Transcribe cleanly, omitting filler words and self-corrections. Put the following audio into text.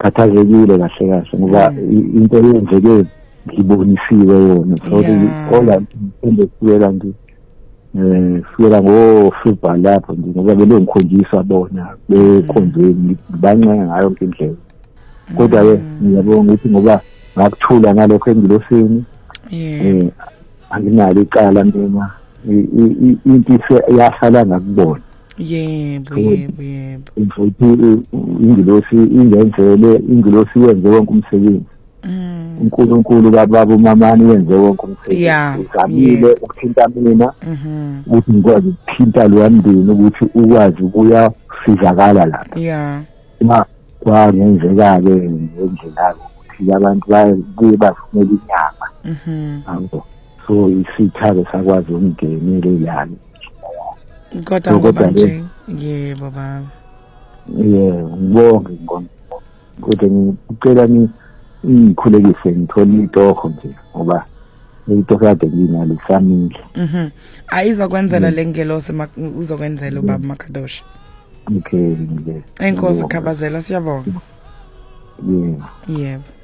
ngikhathazekile kahle kahle ngoba into eyenzeke ngibonisiwe yona so all ngifundela nje fika ngoFebruary lapho nje ngoba belongikhonjiswa bona bekhonzweni bancane ngayo yonke indlela kodwa ke ngiyabonga ukuthi ngoba ngakuthula ngalokho engilosini anginalo icala mina into yahlala ngakubona yebo futhi ingilosi yenze wonke umsebenzi uNkulunkulu kababa uMamani wenze wonke umsebenzi uzamile ukuthinta mina ukuthi ngikwazi ukuthinta lo wandini ukuthi ukwazi ukuya sizakala lapha uma kwangenzeka-ke ngendlela ukuthi abantu baye bafunela inyama so isitha-ke sakwazi ukungenela yani kodwa nje yebo baba ngibonge kodwa ngicela ngikhulekise ngithole itoho nje ngoba itoho kade nginalo isamile ayizokwenzela lengelosi uzokwenzela ubaba Makadosha okay enkosi Khabazela siyabonga yebo